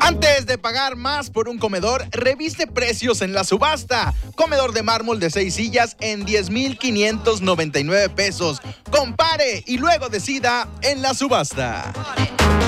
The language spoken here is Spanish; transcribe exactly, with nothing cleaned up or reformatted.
Antes de pagar más por un comedor, revise precios en la subasta. Comedor de mármol de seis sillas en diez mil quinientos noventa y nueve pesos. Compare y luego decida en la subasta.